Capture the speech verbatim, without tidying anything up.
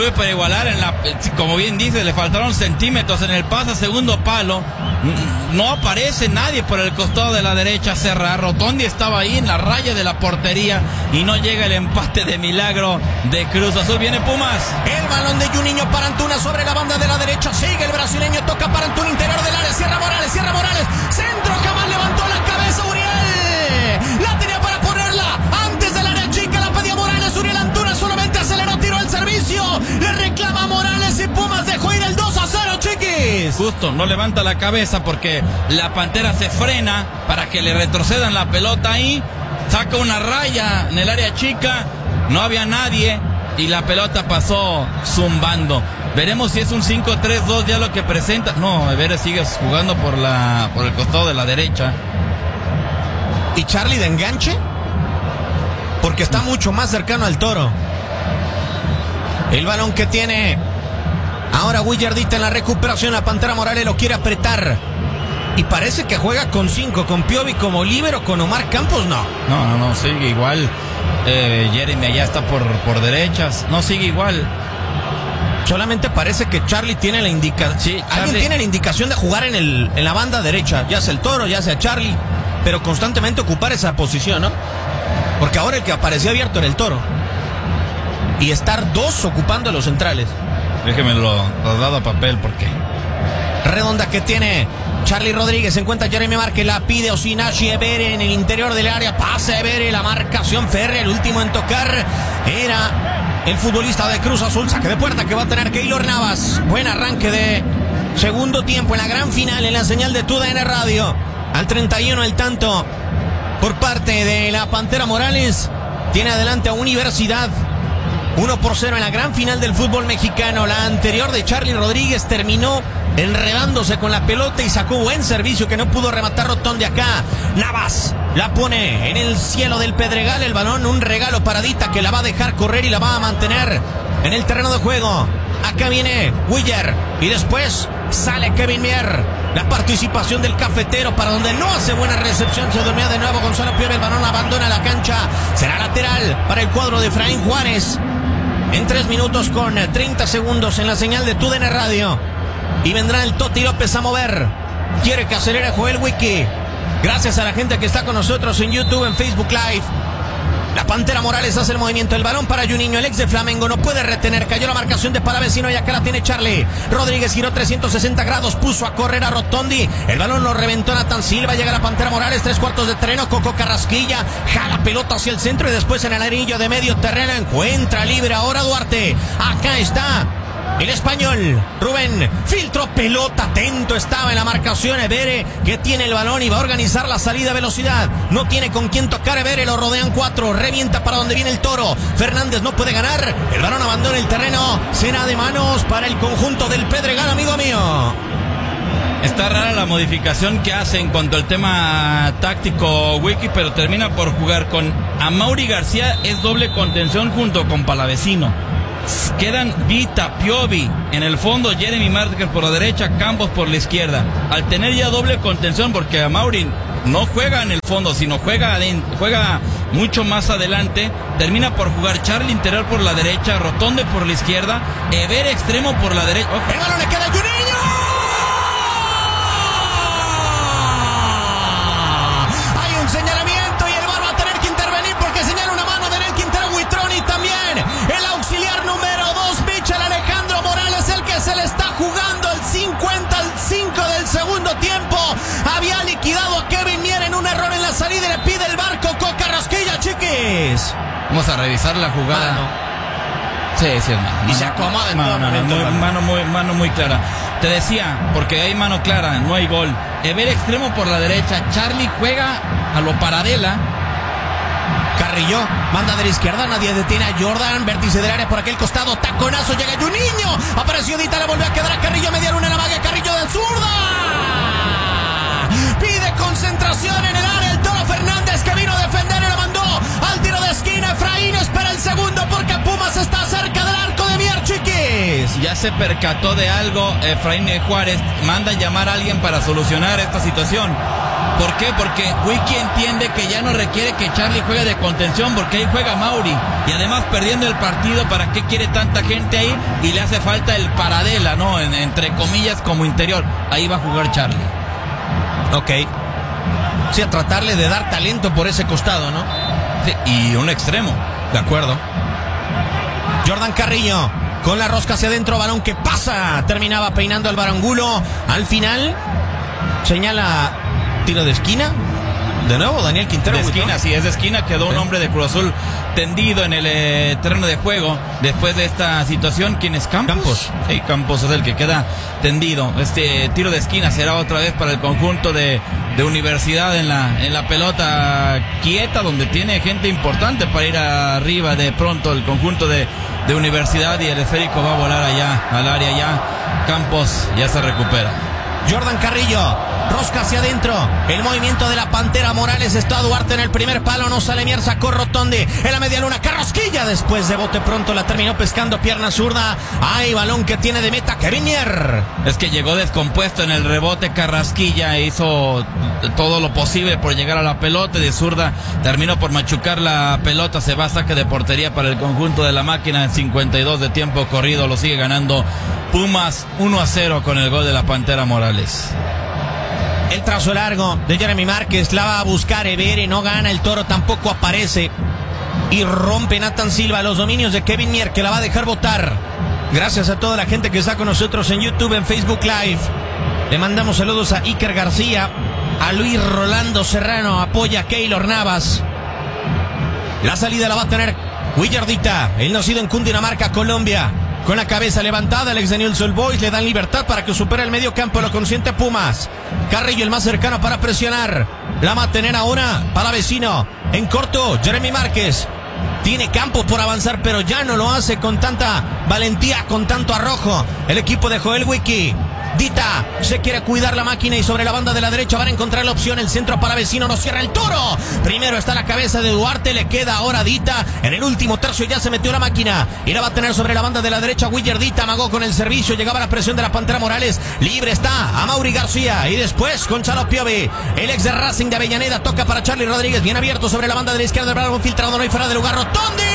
Tuve para igualar en la, como bien dice, le faltaron centímetros en el pase a segundo palo. No aparece nadie por el costado de la derecha a cerrar. Rotondi estaba ahí en la raya de la portería y no llega el empate de milagro de Cruz Azul. Viene Pumas. El balón de Juninho para Antuna sobre la banda de la derecha. Sigue el brasileño, toca para Antuna, interior del área. Cierra Morales, cierra Morales. Centro, jamás levantó la cabeza Uriel. La tenía para ponerla antes del área chica. La pedía Morales. Uriel Antuna solamente aceleró, tiró el servicio. Le reclama Morales y Pumas dejó ir el dos a cero, chiquis. Justo, no levanta la cabeza porque la Pantera se frena para que le retrocedan la pelota ahí. Saca una raya en el área chica. No había nadie y la pelota pasó zumbando. Veremos si es un cinco tres dos ya lo que presenta. No, Everes sigue jugando por la por el costado de la derecha. ¿Y Charlie de enganche? Porque está mucho más cercano al Toro. El balón que tiene ahora Willardita en la recuperación. La Pantera Morales lo quiere apretar. Y parece que juega con cinco, con Piovi como líbero, con Omar Campos, no. No, no, no, sigue igual. Eh, Jeremy allá está por, por derechas. No, sigue igual. Solamente parece que Charlie tiene la indicación. Sí, Charlie... Alguien tiene la indicación de jugar en, el, en la banda derecha. Ya sea el Toro, ya sea Charlie. Pero constantemente ocupar esa posición, ¿no? Porque ahora el que apareció abierto era el Toro. Y estar dos ocupando los centrales. Déjeme lo dado a papel porque... Redonda que tiene Charlie Rodríguez. Se encuentra Jeremy Márquez. La pide Osinachi. Evere en el interior del área. Pasa Evere. La marcación férrea. El último en tocar era el futbolista de Cruz Azul. Saque de puerta que va a tener Keylor Navas. Buen arranque de segundo tiempo en la gran final en la señal de T U D N Radio. Al treinta y uno el tanto por parte de la Pantera Morales. Tiene adelante a Universidad. uno por cero en la gran final del fútbol mexicano. La anterior de Charlie Rodríguez terminó enredándose con la pelota y sacó buen servicio que no pudo rematar Rotondi acá. Navas la pone en el cielo del Pedregal. El balón, un regalo paradita que la va a dejar correr y la va a mantener en el terreno de juego. Acá viene Willer y después sale Kevin Mier. La participación del cafetero para donde no hace buena recepción. Se dormía de nuevo Gonzalo Piovi. El balón abandona la cancha. Será lateral para el cuadro de Efraín Juárez. En tres minutos con treinta segundos en la señal de T U D N Radio. Y vendrá el Toti López a mover. Quiere que acelere Joel Wiki. Gracias a la gente que está con nosotros en YouTube, en Facebook Live. La Pantera Morales hace el movimiento. El balón para Juninho, el ex de Flamengo. No puede retener. Cayó la marcación de Palavecino y acá la tiene Charlie. Rodríguez giró trescientos sesenta grados. Puso a correr a Rotondi. El balón lo reventó Nathan Silva. Llega la Pantera Morales. Tres cuartos de terreno. Coco Carrasquilla. Jala pelota hacia el centro y después en el anillo de medio terreno encuentra libre ahora Duarte. Acá está el español, Rubén, filtró pelota, atento estaba en la marcación Evere, que tiene el balón y va a organizar la salida a velocidad. No tiene con quién tocar Evere, lo rodean cuatro, revienta para donde viene el Toro. Fernández no puede ganar, el balón abandona el terreno, será de manos para el conjunto del Pedregal, amigo mío. Está rara la modificación que hace en cuanto al tema táctico Wiki, pero termina por jugar con Amaury García, es doble contención junto con Palavecino. Quedan Vita, Piovi en el fondo, Jeremy Márquez por la derecha, Campos por la izquierda. Al tener ya doble contención, porque Amaury no juega en el fondo, sino juega adentro, juega mucho más adelante, termina por jugar Charlie interior por la derecha, Rotonde por la izquierda, Evere extremo por la derecha. ¡Oh! ¡El balón le queda a Juninho! Hay un señalamiento y el V A R va a tener que intervenir porque señala una mano de Nel Quintero Buitrón y también el auxiliar número dos, Michel Alejandro Morales, el que se le está jugando el cincuenta al cinco del segundo tiempo. Había liquidado a Kevin Mier en un error en la salida y le pide el barco con Carrasquilla, chiquis. Vamos a revisar la jugada. Mano. Sí, sí, es mano. Y se acomoda en mano, todo mano, momento, muy, mano. mano, muy, mano muy clara. Te decía, porque hay mano clara, no hay gol. Evere extremo por la derecha, Charlie juega a lo Paradela. Carrillo, manda de la izquierda, nadie detiene a Jordan, vértice del área por aquel costado, taconazo, llega Juninho, apareció Dita, le volvió a quedar a Carrillo, media luna en la maga, Carrillo de zurda, pide concentración en el área, el Toro Fernández que vino a defender y lo mandó al tiro de esquina. Efraín espera el segundo porque Pumas está cerca del arco de Mier, chiquis. Ya se percató de algo Efraín Juárez, manda a llamar a alguien para solucionar esta situación. ¿Por qué? Porque Wiki entiende que ya no requiere que Charlie juegue de contención, porque ahí juega Mauri. Y además perdiendo el partido, ¿para qué quiere tanta gente ahí? Y le hace falta el paradela, ¿no? En, entre comillas, como interior. Ahí va a jugar Charlie. Ok. Sí, a tratarle de dar talento por ese costado, ¿no? Sí, y un extremo. De acuerdo. Jordan Carrillo con la rosca hacia adentro, balón que pasa. Terminaba peinando al Barangulo. Al final, señala tiro de esquina. De nuevo, Daniel Quintero. De esquina, sí, es de esquina. Quedó un hombre de Cruz Azul tendido en el eh, terreno de juego después de esta situación. ¿Quién es Campos? Campos. Sí, Campos es el que queda tendido. Este tiro de esquina será otra vez para el conjunto de, de Universidad en la, en la pelota quieta, donde tiene gente importante para ir arriba de pronto el conjunto de, de Universidad, y el esférico va a volar allá al área ya. Campos ya se recupera. Jordan Carrillo, rosca hacia adentro, el movimiento de la Pantera Morales, está Duarte en el primer palo, no sale Mier, sacó Rotondi en la media luna, Carrasquilla después de bote pronto la terminó pescando, pierna zurda, hay balón que tiene de meta Kevin Mier. Es que llegó descompuesto en el rebote Carrasquilla, hizo todo lo posible por llegar a la pelota, de zurda terminó por machucar la pelota, se va a saque de portería para el conjunto de la máquina en cincuenta y dos de tiempo corrido, lo sigue ganando Pumas uno a cero con el gol de la Pantera Morales. El trazo largo de Jeremy Márquez, la va a buscar Evere, no gana, el Toro tampoco aparece y rompe Nathan Silva los dominios de Kevin Mier, que la va a dejar botar. Gracias a toda la gente que está con nosotros en YouTube, en Facebook Live. Le mandamos saludos a Iker García, a Luis Rolando Serrano, apoya a Keylor Navas. La salida la va a tener Willardita, el nacido en Cundinamarca, Colombia. Con la cabeza levantada, el ex de Newell's Old Boys le dan libertad para que supere el medio campo, lo consiente Pumas. Carrillo el más cercano para presionar. La va a tener ahora Palavecino. En corto, Jeremy Márquez. Tiene campo por avanzar, pero ya no lo hace con tanta valentía, con tanto arrojo. El equipo de Joel Wiki. Dita se quiere cuidar la máquina y sobre la banda de la derecha van a encontrar la opción. El centro para Vecino, no cierra el Toro. Primero está la cabeza de Duarte, le queda ahora Dita. En el último tercio ya se metió la máquina y la va a tener sobre la banda de la derecha. Willer Dita amagó con el servicio, llegaba la presión de la Pantera Morales. Libre está a Mauri García y después Gonzalo Piovi. El ex de Racing de Avellaneda toca para Charlie Rodríguez, bien abierto sobre la banda de la izquierda del balón filtrado, no hay fuera de lugar. Rotondi.